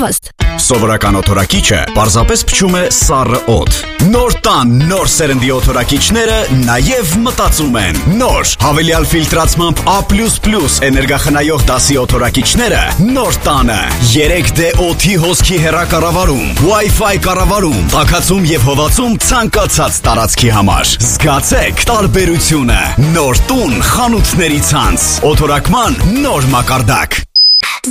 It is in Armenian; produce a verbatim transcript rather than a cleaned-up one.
Հանգիստ։ Սովորական օդորակիչը պարզապես փչում է սառը օդ։ Նոր տան, նոր սերնդի օդորակիչները նաև մտածում են։ Նոր հավելյալ ֆիլտրացմամբ A plus plus էներգախնայող դասի օդորակիչները նոր տանը երեք դե օդի հոսքի հեռակառավարում, Wi-Fi կառավարում, տաքացում եւ հովացում ցանկացած տարածքի համար։ Զգացեք տարբերությունը։ Նոր տուն խանութների ցանց։ Օդորակման նոր մակարդակ։